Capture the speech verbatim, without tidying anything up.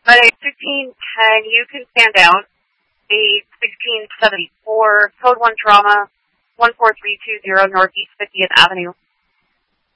But a sixteen ten, you can stand out. A sixteen seventy-four, code one trauma, one four three two zero Northeast fiftieth Avenue.